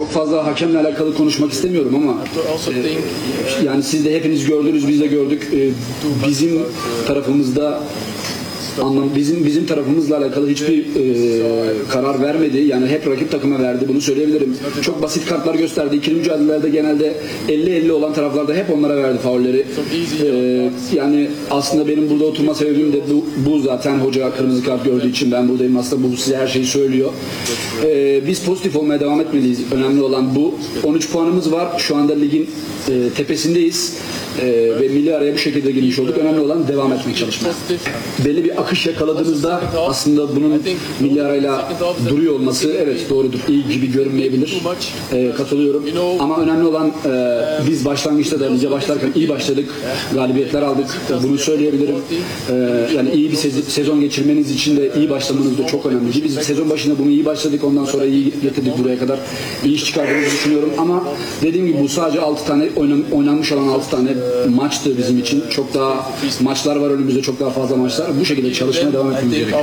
çok fazla hakemle alakalı konuşmak istemiyorum ama yani siz de hepiniz gördünüz, biz de gördük. Bizim tarafımızda bizim tarafımızla alakalı hiçbir karar vermedi. Yani hep rakip takıma verdi. Bunu söyleyebilirim. Çok basit kartlar gösterdi. İkili mücadelelerde genelde 50-50 olan taraflarda hep onlara verdi faulleri. Yani aslında benim burada oturma sebebim de bu zaten. Hoca kırmızı kart gördüğü için ben buradayım. Aslında bu size her şeyi söylüyor. Biz pozitif olmaya devam etmeliyiz. Önemli olan bu. 13 puanımız var. Şu anda ligin tepesindeyiz. Ve milli araya bu şekilde girmiş olduk. Önemli olan devam etmeye çalışmak. Belli bir akış yakaladığınızda aslında bunun milli arayla duruyor olması evet doğrudur. İyi gibi görünmeyebilir. Katılıyorum. Ama önemli olan biz başlangıçta da lige başlarken iyi başladık. Galibiyetler aldık. Bunu söyleyebilirim. Yani iyi bir sezon geçirmeniz için de iyi başlamanız da çok önemli. Biz sezon başında bunu iyi başladık. Ondan sonra iyi getirdik buraya kadar. İyi iş çıkardığımızı düşünüyorum. Ama dediğim gibi bu sadece 6 tane oynanmış olan 6 tane maçtı bizim için. Çok daha maçlar var önümüzde. Çok daha fazla maçlar. Bu şekilde çalışmaya devam etmemiz gerekiyor.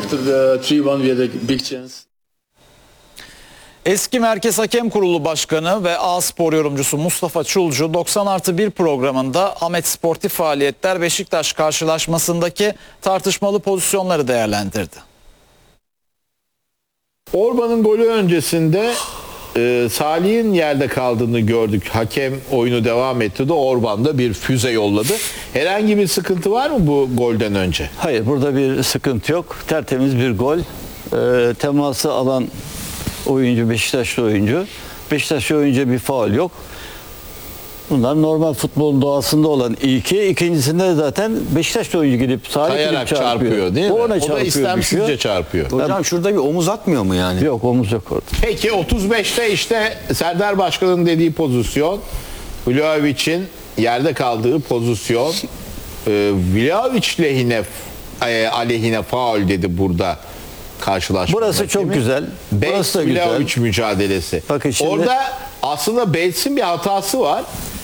Eski Merkez Hakem Kurulu Başkanı ve A-Spor yorumcusu Mustafa Çulcu 90+1 programında Ahmet Sportif Faaliyetler Beşiktaş karşılaşmasındaki tartışmalı pozisyonları değerlendirdi. Orban'ın golü öncesinde Salih'in yerde kaldığını gördük. Hakem oyunu devam ettirdi. Orban da bir füze yolladı. Herhangi bir sıkıntı var mı bu golden önce? Hayır, burada bir sıkıntı yok. Tertemiz bir gol. Teması alan oyuncu Beşiktaşlı oyuncu. Beşiktaşlı oyuncuya bir faul yok. Bunlar normal futbolun doğasında olan ilki. İkincisinde de zaten Beşiktaşlı oyuncu gidip Kayarak çarpıyor değil mi? O da istemsizce çarpıyor. Hocam şurada bir omuz atmıyor mu yani? Yok, omuz yok orada. Peki 35'te işte Serdar Başkan'ın dediği pozisyon, Vlahovic'in yerde kaldığı pozisyon, Vlahovic aleyhine faul dedi burada karşılaşma. Burası çok güzel. Burası da güzel. Vlahovic mücadelesi. Bakın şimdi, orada aslında Bates'in bir hatası var.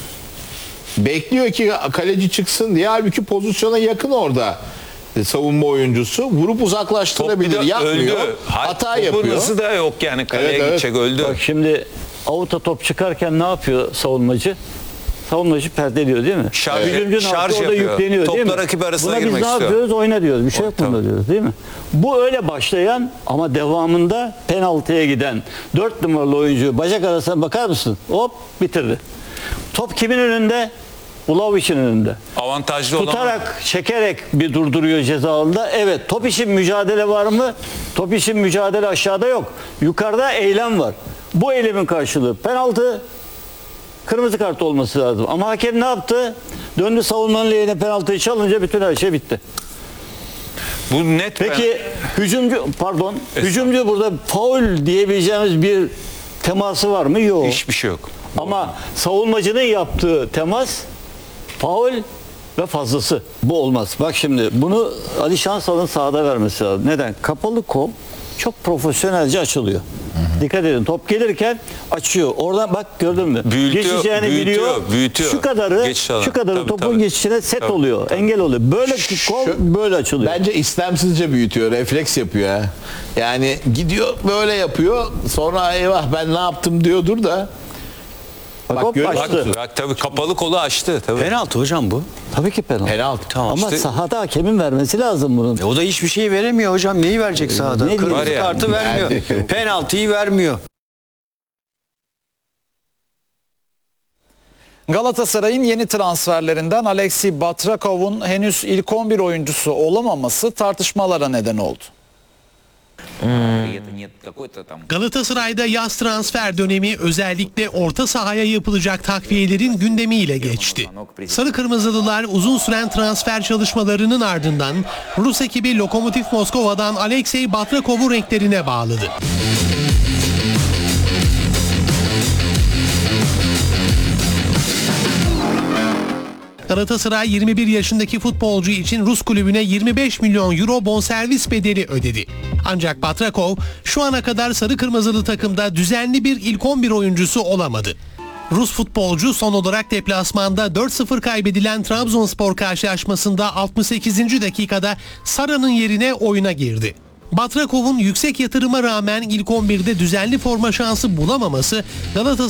Bekliyor ki kaleci çıksın diye. Halbuki pozisyona yakın orada savunma oyuncusu. Vurup uzaklaştırabilir. Yapmıyor. Öldü. Hata yapıyor. Nasıl da yok yani. Kaleye gidecek, öldü. bak şimdi avuta top çıkarken ne yapıyor savunmacı? Savunmacı perdeliyor değil mi? Hücumcu Şarj orada yapıyor. yükleniyor değil mi? Topla rakip arasına Buna biz girmek ne istiyor. yapıyoruz? Oyna diyoruz. Bir şey yok bunda diyoruz değil mi? Bu öyle başlayan ama devamında penaltıya giden 4 numaralı oyuncu bacak arasına bakar mısın? Hop bitirdi. Top kimin önünde? Vlahovic'in önünde. Avantajlı olan. Tutarak, çekerek bir durduruyor ceza alanında. Evet, top için mücadele var mı? Top için mücadele aşağıda yok. Yukarıda eylem var. Bu eylemin karşılığı penaltı, kırmızı kart olması lazım. Ama hakem ne yaptı? Döndü savunmanın lehine, penaltıyı çalınca bütün her şey bitti. Bu net. Peki hücumcu burada faul diyebileceğimiz bir teması var mı? Yok. Hiçbir şey yok. Ama savunmacının yaptığı temas faul ve fazlası. Bu olmaz. Bak şimdi bunu Ali Şansal'ın sahada vermesi lazım. Neden? Kapalı kol çok profesyonelce açılıyor. Dikkat edin. Top gelirken açıyor. Oradan bak gördün mü? Geçeceğini biliyor. Büyütüyor. Şu kadarı topun geçişine set oluyor. Engel oluyor. Böyle kol böyle açılıyor. Bence istemsizce büyütüyor. Refleks yapıyor ha. Yani gidiyor böyle yapıyor. Sonra eyvah ben ne yaptım diyordur da. Bak açtı. Bak tabii kapalı kolu açtı. Tabii. Penaltı hocam bu. Tabii ki penaltı. Penaltı. Tamam, Ama işte, sahada hakemin vermesi lazım bunun. o da hiçbir şey veremiyor hocam. Neyi verecek sahada? Ne Kırmızı diyeyim? kartı vermiyor. Yani. Penaltıyı vermiyor. Galatasaray'ın yeni transferlerinden Alexey Batrakov'un henüz ilk 11 oyuncusu olamaması tartışmalara neden oldu. Galatasaray'da yaz transfer dönemi özellikle orta sahaya yapılacak takviyelerin gündemiyle geçti. Sarı Kırmızılılar uzun süren transfer çalışmalarının ardından Rus ekibi Lokomotiv Moskova'dan Alexey Batrakov'u renklerine bağladı. Galatasaray 21 yaşındaki futbolcu için Rus kulübüne 25 milyon euro bonservis bedeli ödedi. Ancak Batrakov şu ana kadar sarı kırmızılı takımda düzenli bir ilk 11 oyuncusu olamadı. Rus futbolcu son olarak deplasmanda 4-0 kaybedilen Trabzonspor karşılaşmasında 68. dakikada Sara'nın yerine oyuna girdi. Batrakov'un yüksek yatırıma rağmen ilk 11'de düzenli forma şansı bulamaması Galatasaray